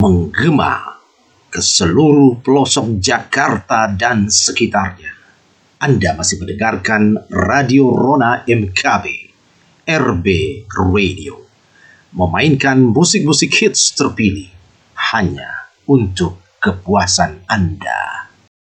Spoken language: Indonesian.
menggema ke seluruh pelosok Jakarta dan sekitarnya. Anda masih mendengarkan Radio Rona MKB, RB Radio, memainkan musik-musik hits terpilih hanya untuk kepuasan Anda.